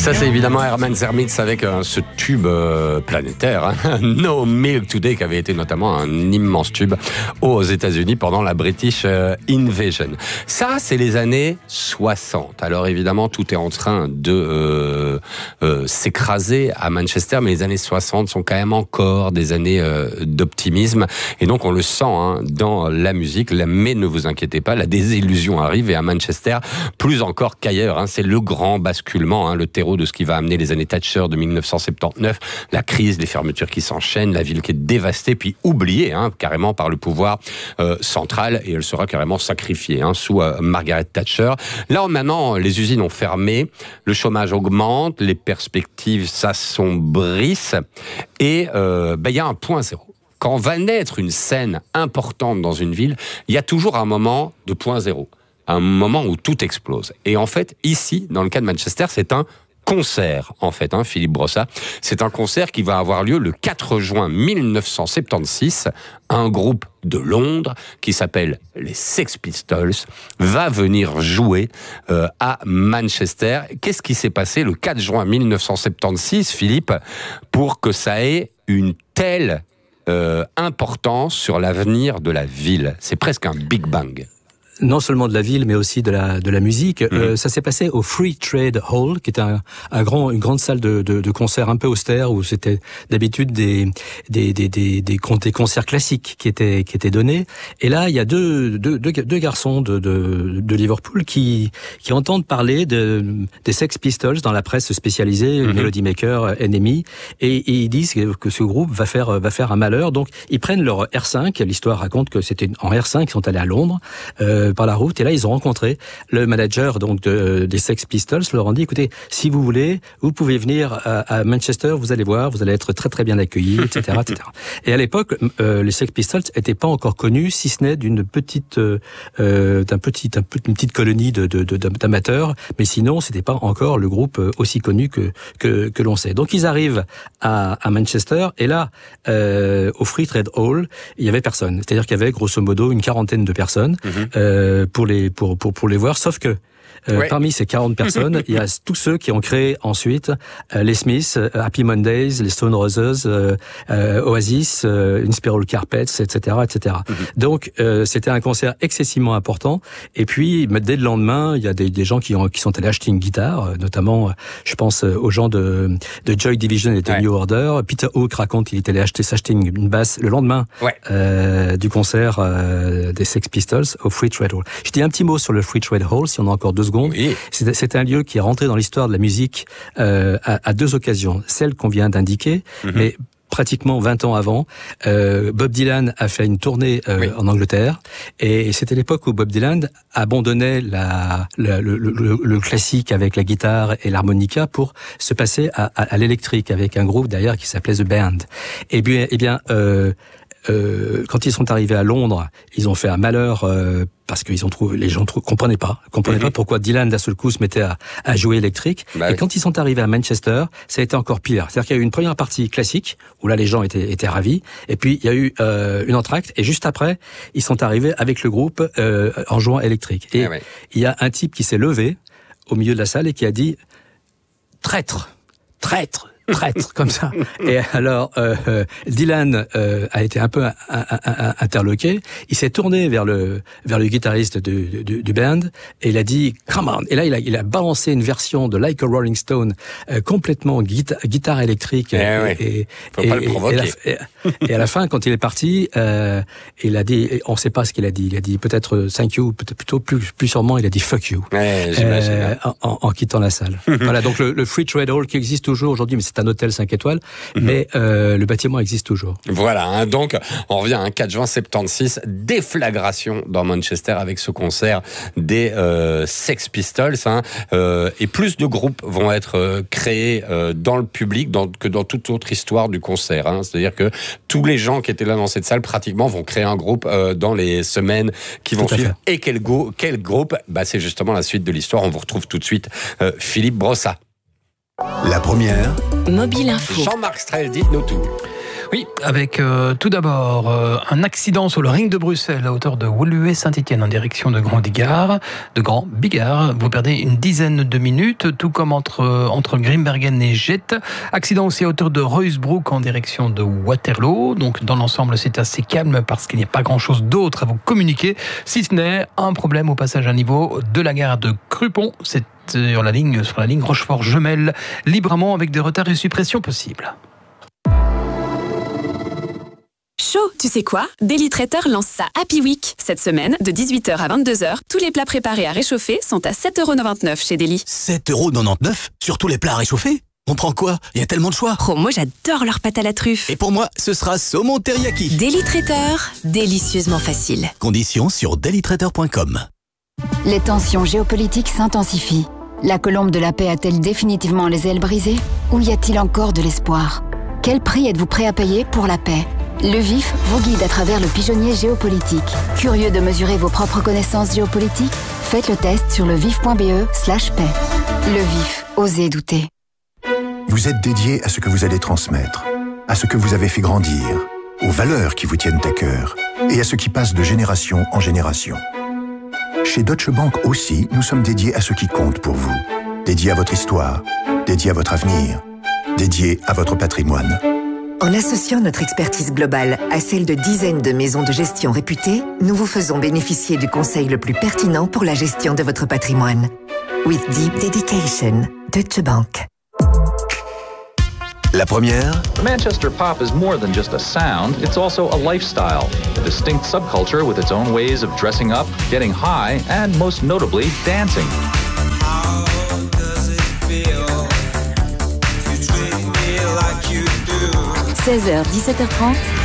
Ça, c'est évidemment Herman Zermitz avec ce tube planétaire, hein, No Milk Today, qui avait été notamment un immense tube aux États-Unis pendant la British Invasion. Ça, c'est les années 60. Alors évidemment, tout est en train de s'écraser à Manchester, mais les années 60 sont quand même encore des années d'optimisme. Et donc, on le sent hein, dans la musique. Mais ne vous inquiétez pas, la désillusion arrive, et à Manchester, plus encore qu'ailleurs. Hein, c'est le grand basculement, hein, le terreau de ce qui va amener les années Thatcher de 1979, la crise, les fermetures qui s'enchaînent, la ville qui est dévastée, puis oubliée hein, carrément par le pouvoir central, et elle sera carrément sacrifiée hein, sous Margaret Thatcher. Là, maintenant, les usines ont fermé, le chômage augmente, les perspectives s'assombrissent, et il y a un point zéro. Quand va naître une scène importante dans une ville, il y a toujours un moment de point zéro, un moment où tout explose. Et en fait, ici, dans le cas de Manchester, c'est un concert, en fait, hein, Philippe Brossat. C'est un concert qui va avoir lieu le 4 juin 1976. Un groupe de Londres qui s'appelle les Sex Pistols va venir jouer à Manchester. Qu'est-ce qui s'est passé le 4 juin 1976, Philippe, pour que ça ait une telle importance sur l'avenir de la ville? C'est presque un Big Bang. Non seulement de la ville, mais aussi de la musique. Ça s'est passé au Free Trade Hall, qui était une grande salle de concert un peu austère, où c'était d'habitude des concerts classiques qui étaient donnés. Et là, il y a deux garçons de Liverpool qui entendent parler des Sex Pistols dans la presse spécialisée, Melody Maker, NME, et ils disent que ce groupe va faire un malheur. Donc, ils prennent leur R5. L'histoire raconte que c'était en R5 qu'ils sont allés à Londres, par la route, et là ils ont rencontré le manager donc des Sex Pistols. Leur ont dit, écoutez, si vous voulez, vous pouvez venir à Manchester, vous allez voir, vous allez être très très bien accueillis, etc., etc. Et à l'époque, les Sex Pistols n'étaient pas encore connus, si ce n'est d'une petite colonie d'amateurs, mais sinon c'était pas encore le groupe aussi connu que l'on sait. Donc ils arrivent à Manchester, et là au Free Trade Hall, il y avait personne. C'est-à-dire qu'il y avait grosso modo une quarantaine de personnes pour les voir, sauf que parmi ces 40 personnes, il y a tous ceux qui ont créé ensuite les Smiths, Happy Mondays, les Stone Roses, Oasis, Inspiral Carpets, etc., etc. Donc c'était un concert excessivement important. Et puis dès le lendemain, il y a des gens qui sont allés acheter une guitare, notamment, je pense aux gens de Joy Division et de New Order. Peter Hook raconte qu'il est allé s'acheter une basse le lendemain du concert des Sex Pistols au Free Trade Hall. Je dis un petit mot sur le Free Trade Hall, si on a encore 2 secondes. Oui. C'est un lieu qui est rentré dans l'histoire de la musique à 2 occasions. Celle qu'on vient d'indiquer, mais pratiquement 20 ans avant, Bob Dylan a fait une tournée en Angleterre, et c'était l'époque où Bob Dylan abandonnait le classique avec la guitare et l'harmonica pour se passer à l'électrique avec un groupe derrière qui s'appelait The Band. Et bien, quand ils sont arrivés à Londres, ils ont fait un malheur parce que les gens comprenaient pas pourquoi Dylan d'un seul coup se mettait à jouer électrique. Et quand ils sont arrivés à Manchester, ça a été encore pire. C'est-à-dire qu'il y a eu une première partie classique où là les gens étaient ravis, et puis il y a eu une entracte, et juste après ils sont arrivés avec le groupe en jouant électrique. Et il y a un type qui s'est levé au milieu de la salle et qui a dit traître, comme ça. Et alors, Dylan a été un peu interloqué. Il s'est tourné vers le guitariste du band, et il a dit « Come on !» Et là, il a balancé une version de Like a Rolling Stone, complètement guitare électrique. Faut pas le provoquer. Et à la fin, quand il est parti, il a dit, on ne sait pas ce qu'il a dit. Il a dit peut-être thank you, plutôt plus sûrement, il a dit fuck you. En quittant la salle. Voilà, donc le Free Trade Hall qui existe toujours aujourd'hui, mais c'est un hôtel 5 étoiles, mais le bâtiment existe toujours. Voilà, hein, donc on revient à 4 juin 76, déflagration dans Manchester avec ce concert des Sex Pistols, hein, et plus de groupes vont être créés dans le public que dans toute autre histoire du concert, hein. C'est-à-dire que tous les gens qui étaient là dans cette salle pratiquement vont créer un groupe dans les semaines qui vont suivre. Et quel groupe? C'est justement la suite de l'histoire. On vous retrouve tout de suite Philippe Brossat. La première. Mobile Info. Jean-Marc Strel, dites-nous tout. Oui, avec tout d'abord un accident sur le ring de Bruxelles à hauteur de Woluwe-Saint-Étienne en direction de Grand Bigard. Vous perdez une dizaine de minutes, tout comme entre Grimbergen et Jette. Accident aussi à hauteur de Ruysbroek en direction de Waterloo. Donc dans l'ensemble, c'est assez calme parce qu'il n'y a pas grand-chose d'autre à vous communiquer, si ce n'est un problème au passage à niveau de la gare de Crupon. C'est sur la ligne Rochefort-Jemelle, librement avec des retards et suppressions possibles. Chaud, tu sais quoi? Daily Traiteur lance sa Happy Week. Cette semaine, de 18h à 22h, tous les plats préparés à réchauffer sont à 7,99€ chez Daily. 7,99€ sur tous les plats à réchauffer? On prend quoi? Il y a tellement de choix. Oh, moi j'adore leur pâte à la truffe. Et pour moi, ce sera saumon teriyaki. Daily Traiteur, délicieusement facile. Conditions sur dailytraiteur.com. Les tensions géopolitiques s'intensifient. La colombe de la paix a-t-elle définitivement les ailes brisées? Ou y a-t-il encore de l'espoir? Quel prix êtes-vous prêt à payer pour la paix? Le VIF vous guide à travers le pigeonnier géopolitique. Curieux de mesurer vos propres connaissances géopolitiques? Faites le test sur levif.be/paix. Le VIF, osez douter. Vous êtes dédié à ce que vous allez transmettre, à ce que vous avez fait grandir, aux valeurs qui vous tiennent à cœur et à ce qui passe de génération en génération. Chez Deutsche Bank aussi, nous sommes dédiés à ce qui compte pour vous. Dédiés à votre histoire, dédiés à votre avenir, dédiés à votre patrimoine. En associant notre expertise globale à celle de dizaines de maisons de gestion réputées, nous vous faisons bénéficier du conseil le plus pertinent pour la gestion de votre patrimoine. With deep dedication, Deutsche Bank. La première, The Manchester pop is more than just a sound, it's also a lifestyle. A distinct subculture with its own ways of dressing up, getting high, and most notably, dancing. 16h, 17h30,